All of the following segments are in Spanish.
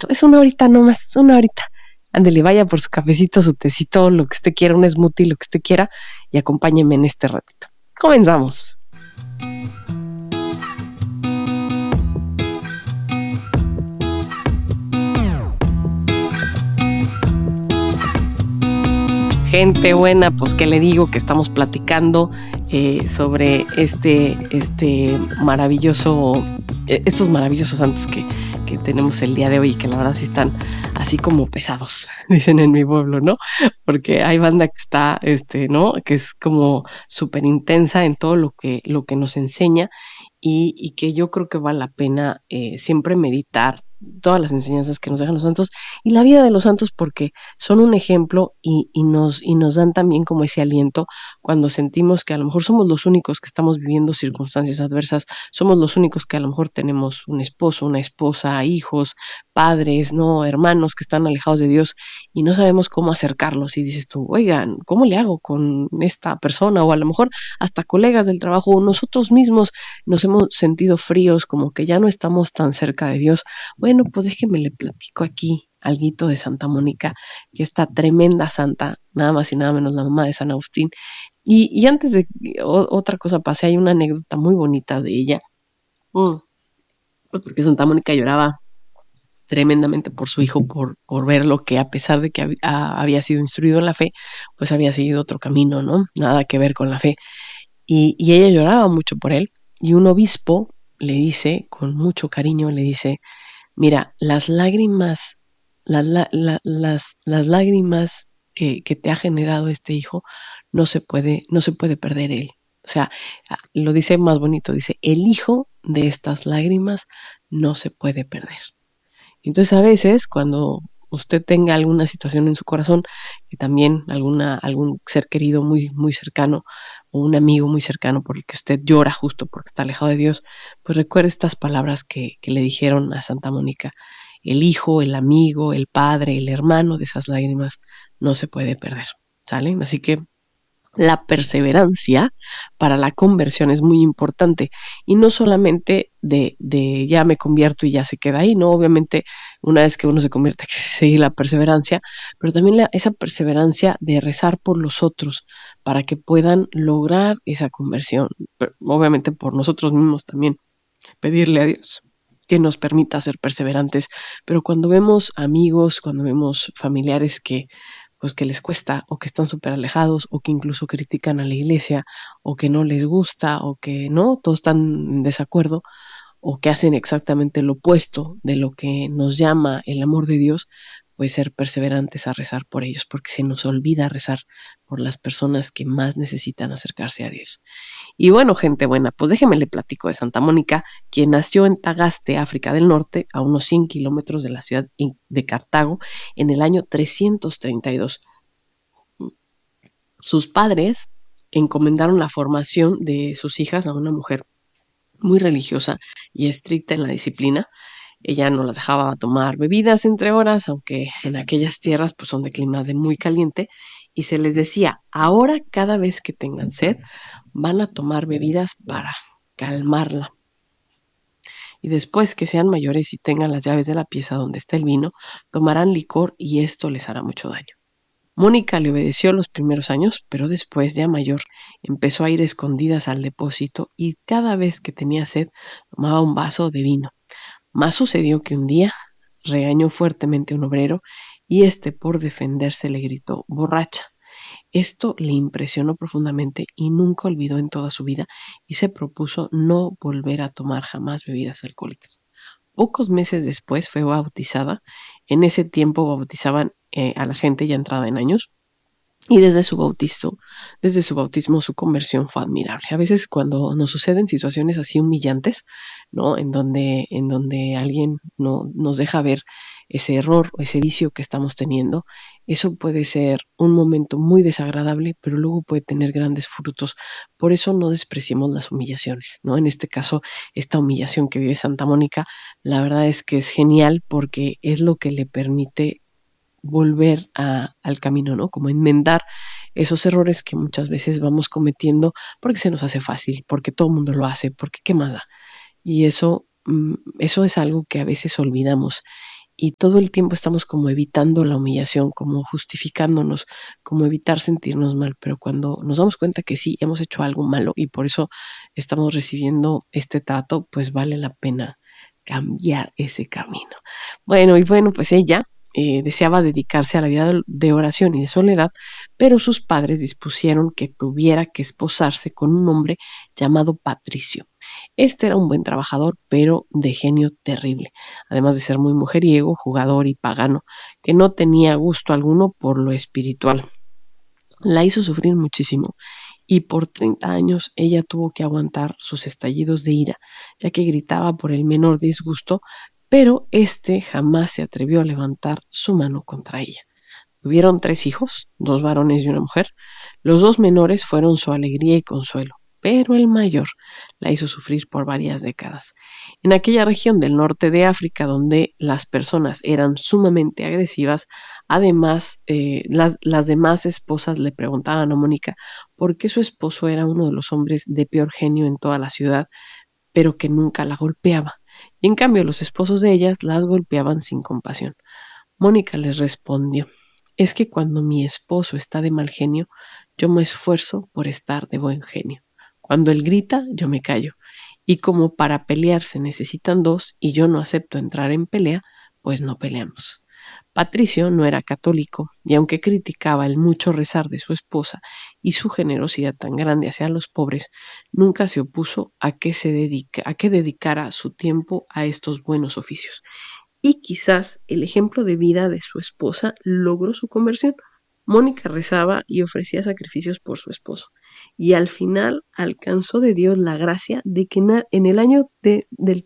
ratito, es una horita nomás, una horita. Ándele, vaya por su cafecito, su tecito, lo que usted quiera, un smoothie, lo que usted quiera, y acompáñeme en este ratito. Comenzamos. Gente buena, pues que le digo que estamos platicando sobre estos maravillosos santos que tenemos el día de hoy y que la verdad sí están así como pesados, dicen en mi pueblo, ¿no? Porque hay banda que está, ¿no? Que es como súper intensa en todo lo que nos enseña y que yo creo que vale la pena siempre meditar todas las enseñanzas que nos dejan los santos y la vida de los santos porque son un ejemplo y nos dan también como ese aliento cuando sentimos que a lo mejor somos los únicos que estamos viviendo circunstancias adversas, somos los únicos que a lo mejor tenemos un esposo, una esposa, hijos, padres, no, hermanos que están alejados de Dios y no sabemos cómo acercarlos y dices tú, oigan, ¿cómo le hago con esta persona? O a lo mejor hasta colegas del trabajo o nosotros mismos nos hemos sentido fríos, como que ya no estamos tan cerca de Dios. Bueno, pues déjeme le platico aquí alguito de Santa Mónica, que esta tremenda santa, nada más y nada menos la mamá de San Agustín. Y antes de otra cosa pase, hay una anécdota muy bonita de ella, porque Santa Mónica lloraba tremendamente por su hijo, por verlo que a pesar de que había sido instruido en la fe, pues había seguido otro camino, ¿no? Nada que ver con la fe. Y ella lloraba mucho por él, y un obispo le dice, con mucho cariño, le dice, mira, las lágrimas, las lágrimas que te ha generado este hijo, no se puede perder él. O sea, lo dice más bonito, dice, el hijo de estas lágrimas no se puede perder. Entonces a veces cuando usted tenga alguna situación en su corazón, y también algún ser querido muy, muy cercano, o un amigo muy cercano por el que usted llora justo porque está alejado de Dios, pues recuerde estas palabras que le dijeron a Santa Mónica. El hijo, el amigo, el padre, el hermano de esas lágrimas no se puede perder. ¿Sale? Así que la perseverancia para la conversión es muy importante y no solamente de ya me convierto y ya se queda ahí, no, obviamente una vez que uno se convierte hay que seguir la perseverancia, pero también esa perseverancia de rezar por los otros para que puedan lograr esa conversión, pero obviamente por nosotros mismos también pedirle a Dios que nos permita ser perseverantes, pero cuando vemos amigos, cuando vemos familiares que pues que les cuesta o que están súper alejados o que incluso critican a la iglesia o que no les gusta o que no, todos están en desacuerdo o que hacen exactamente lo opuesto de lo que nos llama el amor de Dios, pues ser perseverantes a rezar por ellos, porque se nos olvida rezar por las personas que más necesitan acercarse a Dios. Y bueno, gente buena, pues déjenme le platico de Santa Mónica, quien nació en Tagaste, África del Norte, a unos 100 kilómetros de la ciudad de Cartago, en el año 332. Sus padres encomendaron la formación de sus hijas a una mujer muy religiosa y estricta en la disciplina. Ella no las dejaba tomar bebidas entre horas, aunque en aquellas tierras pues son de clima de muy caliente, y se les decía, ahora cada vez que tengan sed, van a tomar bebidas para calmarla. Y después que sean mayores y tengan las llaves de la pieza donde está el vino, tomarán licor y esto les hará mucho daño. Mónica le obedeció los primeros años, pero después, ya mayor, empezó a ir escondidas al depósito y cada vez que tenía sed tomaba un vaso de vino. Más sucedió que un día regañó fuertemente a un obrero y este, por defenderse, le gritó borracha. Esto le impresionó profundamente y nunca olvidó en toda su vida y se propuso no volver a tomar jamás bebidas alcohólicas. Pocos meses después fue bautizada. En ese tiempo bautizaban a la gente ya entrada en años y desde su bautismo, su conversión fue admirable. A veces cuando nos suceden situaciones así humillantes, ¿no? En donde alguien no nos deja ver ese error o ese vicio que estamos teniendo, eso puede ser un momento muy desagradable, pero luego puede tener grandes frutos. Por eso no despreciemos las humillaciones, ¿no? En este caso, esta humillación que vive Santa Mónica, la verdad es que es genial porque es lo que le permite volver al camino, ¿no? Como enmendar esos errores que muchas veces vamos cometiendo porque se nos hace fácil, porque todo el mundo lo hace, porque qué más da. Y eso es algo que a veces olvidamos. y todo el tiempo estamos como evitando la humillación, como justificándonos, como evitar sentirnos mal, pero cuando nos damos cuenta que sí hemos hecho algo malo y por eso estamos recibiendo este trato, pues vale la pena cambiar ese camino. Bueno, pues ella deseaba dedicarse a la vida de oración y de soledad, pero sus padres dispusieron que tuviera que esposarse con un hombre llamado Patricio. Este era un buen trabajador, pero de genio terrible, además de ser muy mujeriego, jugador y pagano, que no tenía gusto alguno por lo espiritual. La hizo sufrir muchísimo y por 30 años ella tuvo que aguantar sus estallidos de ira, ya que gritaba por el menor disgusto, pero este jamás se atrevió a levantar su mano contra ella. Tuvieron 3 hijos, 2 varones y una mujer. Los 2 menores fueron su alegría y consuelo, pero el mayor la hizo sufrir por varias décadas. En aquella región del norte de África donde las personas eran sumamente agresivas, además las demás esposas le preguntaban a Mónica por qué su esposo era uno de los hombres de peor genio en toda la ciudad, pero que nunca la golpeaba. Y en cambio los esposos de ellas las golpeaban sin compasión. Mónica les respondió: es que cuando mi esposo está de mal genio, yo me esfuerzo por estar de buen genio. Cuando él grita, yo me callo. Y como para pelear se necesitan 2 y yo no acepto entrar en pelea, pues no peleamos. Patricio no era católico y aunque criticaba el mucho rezar de su esposa y su generosidad tan grande hacia los pobres, nunca se opuso a que dedicara su tiempo a estos buenos oficios. Y quizás el ejemplo de vida de su esposa logró su conversión. Mónica rezaba y ofrecía sacrificios por su esposo, y al final alcanzó de Dios la gracia de que en el año del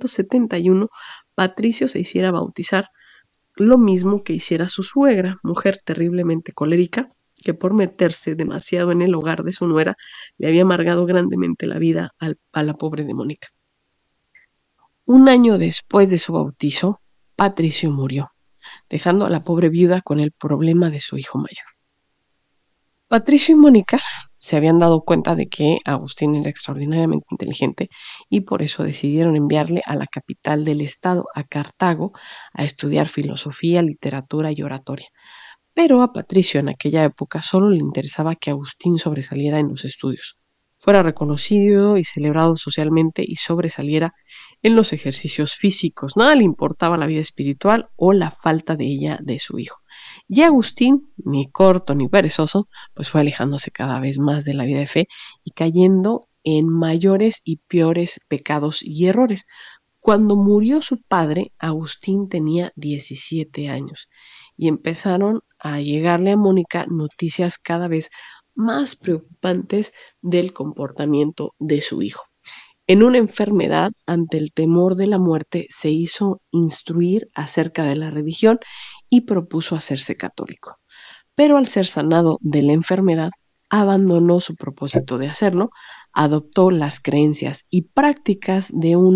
371 Patricio se hiciera bautizar, lo mismo que hiciera su suegra, mujer terriblemente colérica, que por meterse demasiado en el hogar de su nuera le había amargado grandemente la vida a la pobre de Mónica. Un año después de su bautizo, Patricio murió, dejando a la pobre viuda con el problema de su hijo mayor. Patricio y Mónica se habían dado cuenta de que Agustín era extraordinariamente inteligente y por eso decidieron enviarle a la capital del estado, a Cartago, a estudiar filosofía, literatura y oratoria. Pero a Patricio en aquella época solo le interesaba que Agustín sobresaliera en los estudios, fuera reconocido y celebrado socialmente y sobresaliera en los ejercicios físicos. Nada le importaba la vida espiritual o la falta de ella de su hijo. Y Agustín, ni corto ni perezoso, pues fue alejándose cada vez más de la vida de fe y cayendo en mayores y peores pecados y errores. Cuando murió su padre, Agustín tenía 17 años y empezaron a llegarle a Mónica noticias cada vez más preocupantes del comportamiento de su hijo. En una enfermedad, ante el temor de la muerte, se hizo instruir acerca de la religión y propuso hacerse católico. Pero al ser sanado de la enfermedad, abandonó su propósito de hacerlo, adoptó las creencias y prácticas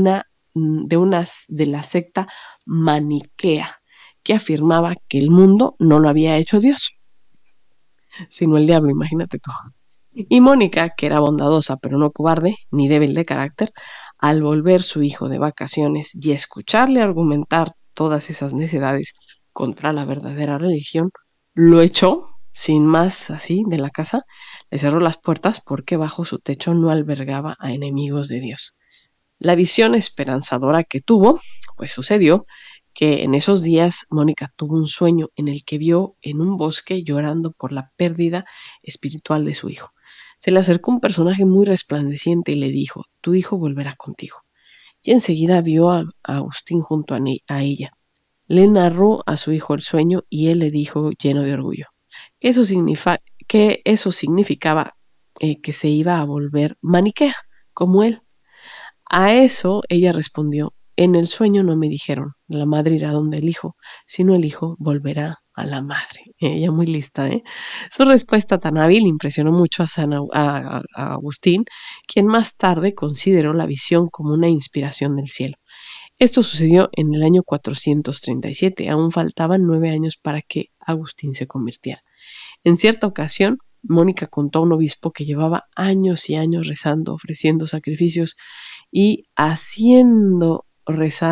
de la secta maniquea, que afirmaba que el mundo no lo había hecho Dios, sino el diablo, imagínate tú. Y Mónica, que era bondadosa pero no cobarde ni débil de carácter, al volver su hijo de vacaciones y escucharle argumentar todas esas necedades contra la verdadera religión, lo echó sin más así de la casa, le cerró las puertas porque bajo su techo no albergaba a enemigos de Dios. La visión esperanzadora que tuvo, pues sucedió que en esos días Mónica tuvo un sueño en el que vio en un bosque llorando por la pérdida espiritual de su hijo. Se le acercó un personaje muy resplandeciente y le dijo: tu hijo volverá contigo. Y enseguida vio a Agustín junto a ella. Le narró a su hijo el sueño y él le dijo, lleno de orgullo, que eso significaba que se iba a volver maniquea, como él. A eso ella respondió: en el sueño no me dijeron, la madre irá donde el hijo, sino el hijo volverá a la madre. Ella muy lista, ¿eh? Su respuesta tan hábil impresionó mucho a Agustín, quien más tarde consideró la visión como una inspiración del cielo. Esto sucedió en el año 437, aún faltaban 9 años para que Agustín se convirtiera. En cierta ocasión, Mónica contó a un obispo que llevaba años y años rezando, ofreciendo sacrificios y haciendo rezar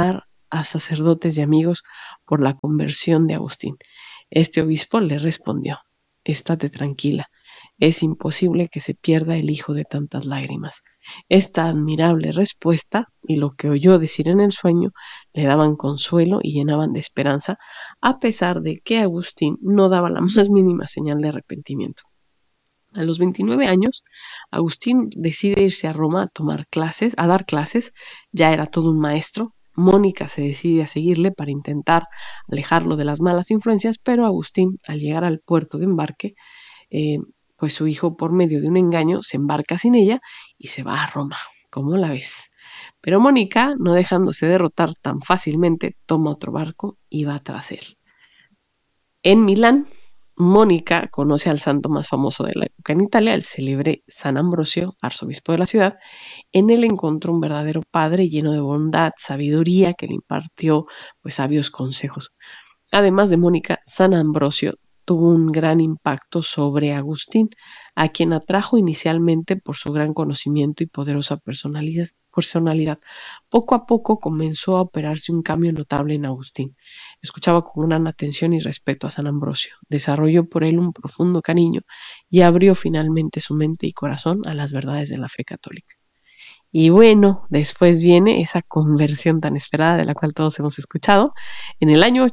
a sacerdotes y amigos por la conversión de Agustín. Este obispo le respondió: estate tranquila, es imposible que se pierda el hijo de tantas lágrimas. Esta admirable respuesta y lo que oyó decir en el sueño le daban consuelo y llenaban de esperanza, a pesar de que Agustín no daba la más mínima señal de arrepentimiento. A los 29 años, Agustín decide irse a Roma a dar clases, ya era todo un maestro. Mónica se decide a seguirle para intentar alejarlo de las malas influencias, pero Agustín, al llegar al puerto de embarque, eh, pues su hijo, por medio de un engaño, se embarca sin ella y se va a Roma. ¿Cómo la ves? Pero Mónica, no dejándose derrotar tan fácilmente, toma otro barco y va tras él. En Milán, Mónica conoce al santo más famoso de la época en Italia, el célebre San Ambrosio, arzobispo de la ciudad. En él encontró un verdadero padre lleno de bondad, sabiduría, que le impartió pues sabios consejos. Además de Mónica, San Ambrosio tuvo un gran impacto sobre Agustín, a quien atrajo inicialmente por su gran conocimiento y poderosa personalidad. Poco a poco comenzó a operarse un cambio notable en Agustín. Escuchaba con gran atención y respeto a San Ambrosio, desarrolló por él un profundo cariño y abrió finalmente su mente y corazón a las verdades de la fe católica. Y bueno, después viene esa conversión tan esperada de la cual todos hemos escuchado. En el año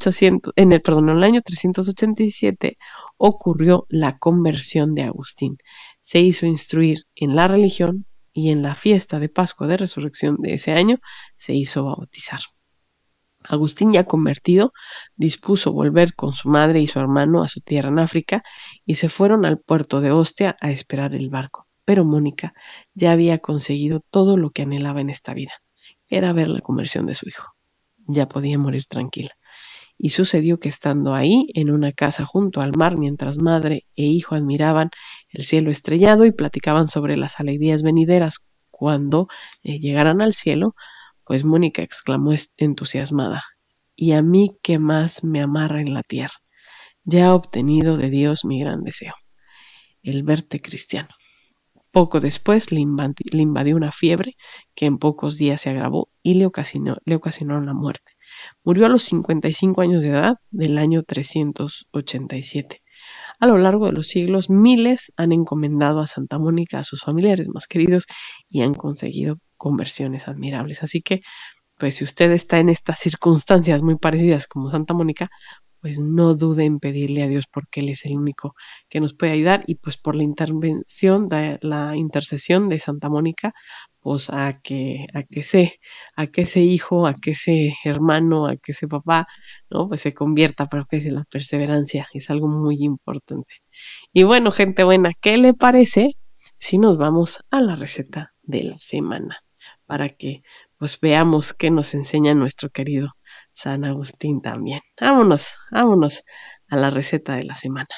387 ocurrió la conversión de Agustín. Se hizo instruir en la religión y en la fiesta de Pascua de Resurrección de ese año se hizo bautizar. Agustín, ya convertido, dispuso volver con su madre y su hermano a su tierra en África y se fueron al puerto de Ostia a esperar el barco. Pero Mónica ya había conseguido todo lo que anhelaba en esta vida. Era ver la conversión de su hijo. Ya podía morir tranquila. Y sucedió que estando ahí, en una casa junto al mar, mientras madre e hijo admiraban el cielo estrellado y platicaban sobre las alegrías venideras cuando llegaran al cielo, pues Mónica exclamó entusiasmada: ¿y a mí qué más me amarra en la tierra? Ya he obtenido de Dios mi gran deseo, el verte cristiano. Poco después le invadió una fiebre que en pocos días se agravó y le ocasionó la muerte. Murió a los 55 años de edad del año 387. A lo largo de los siglos, miles han encomendado a Santa Mónica a sus familiares más queridos y han conseguido conversiones admirables. Así que, pues si usted está en estas circunstancias muy parecidas como Santa Mónica, pues no dude en pedirle a Dios, porque Él es el único que nos puede ayudar, y pues por la intercesión de Santa Mónica, pues a que ese hijo, a que ese hermano, a que ese papá, ¿no? Pues se convierta, pero que la perseverancia es algo muy importante. Y bueno, gente buena, ¿qué le parece si nos vamos a la receta de la semana? Para que pues veamos qué nos enseña nuestro querido San Agustín también. Vámonos a la receta de la semana.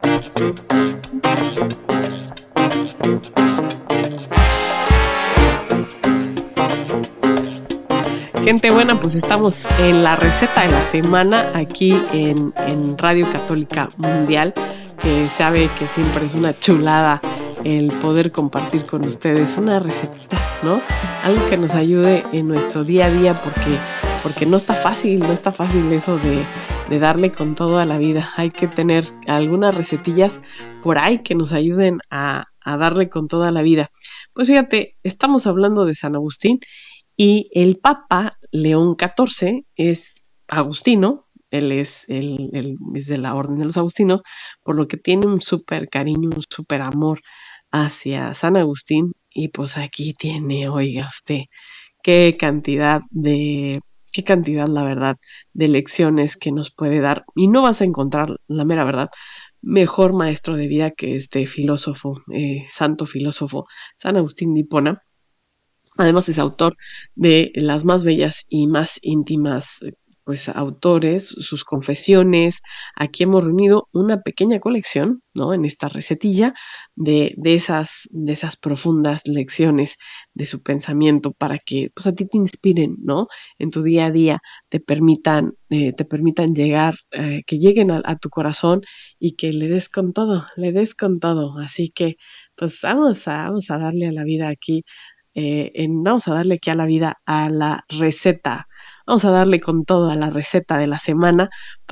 Gente buena, pues estamos en la receta de la semana aquí en Radio Católica Mundial, que sabe que siempre es una chulada el poder compartir con ustedes una recetita, ¿no? Algo que nos ayude en nuestro día a día, porque no está fácil eso de darle con todo a la vida. Hay que tener algunas recetillas por ahí que nos ayuden a darle con toda la vida. Pues fíjate, estamos hablando de San Agustín, y el Papa León XIV es agustino. Él es de la Orden de los Agustinos, por lo que tiene un súper cariño, un súper amor hacia San Agustín. Y pues aquí tiene, oiga usted, qué cantidad, la verdad, de lecciones que nos puede dar. Y no vas a encontrar, la mera verdad, mejor maestro de vida que este filósofo, santo filósofo, San Agustín de Hipona. Además es autor de las más bellas y más íntimas pues autores, sus confesiones. Aquí hemos reunido una pequeña colección, ¿no? En esta recetilla de esas profundas lecciones de su pensamiento, para que pues a ti te inspiren, ¿no? En tu día a día te permitan llegar, que lleguen a tu corazón, y que le des con todo. Así que pues vamos a darle a la vida aquí. Vamos a darle aquí a la vida a la receta vamos a darle con toda la receta de la semana